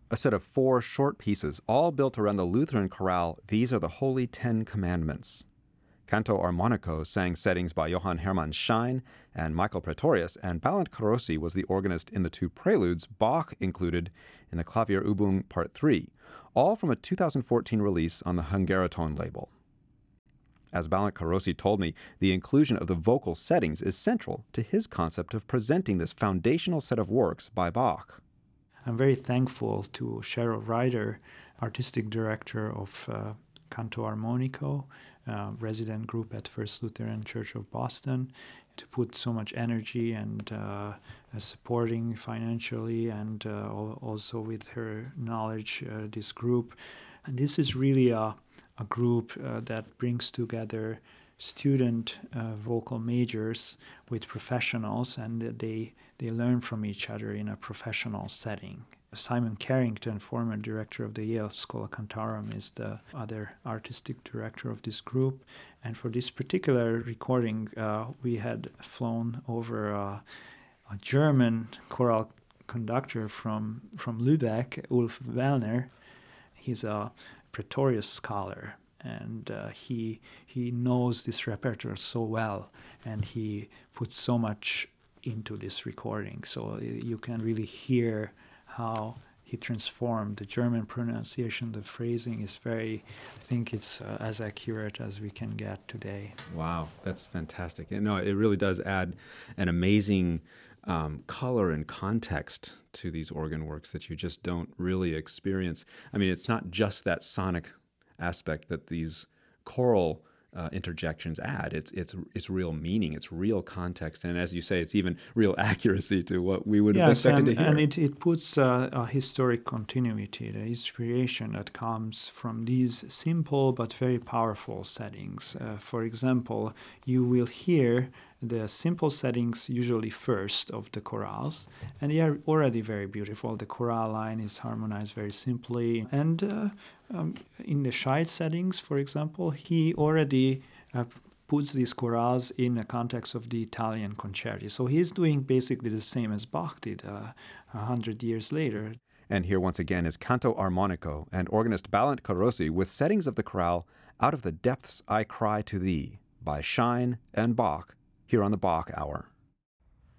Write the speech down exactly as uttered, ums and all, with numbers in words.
A set of four short pieces, all built around the Lutheran chorale, These Are the Holy Ten Commandments. Canto Armonico sang settings by Johann Hermann Schein and Michael Pretorius, and Balint Karossi was the organist in the two preludes, Bach included in the Klavierübung Part three, all from a two thousand fourteen release on the Hungariton label. As Balint Karossi told me, the inclusion of the vocal settings is central to his concept of presenting this foundational set of works by Bach. I'm very thankful to Cheryl Ryder, artistic director of uh, Canto Armonico, uh, resident group at First Lutheran Church of Boston, to put so much energy and uh, supporting financially and uh, also with her knowledge uh, this group. And this is really a, a group uh, that brings together student uh, vocal majors with professionals, and they they learn from each other in a professional setting. Simon Carrington, former director of the Yale Schola Cantarum, is the other artistic director of this group. And for this particular recording, uh, we had flown over a, a German choral conductor from, from Lübeck, Ulf Wellner. He's a Pretorius scholar. And uh, he he knows this repertoire so well, and he puts so much into this recording. So you can really hear how he transformed the German pronunciation. The phrasing is very, I think it's uh, as accurate as we can get today. Wow, that's fantastic. And no, it really does add an amazing um, color and context to these organ works that you just don't really experience. I mean, it's not just that sonic aspect that these choral uh, interjections add. It's it's it's real meaning, it's real context, and as you say, it's even real accuracy to what we would have yes, expected and, to hear. and it, it puts uh, a historic continuity, the inspiration that comes from these simple but very powerful settings. Uh, for example, you will hear the simple settings usually first of the chorales, and they are already very beautiful. The chorale line is harmonized very simply, and uh, um, in the Scheid settings, for example, he already uh, puts these chorales in the context of the Italian concerti. So he's doing basically the same as Bach did uh, a hundred years later. And here once again is Canto Armonico and organist Balint Karossi with settings of the chorale Out of the Depths I Cry to Thee by Schein and Bach, here on the Bach Hour.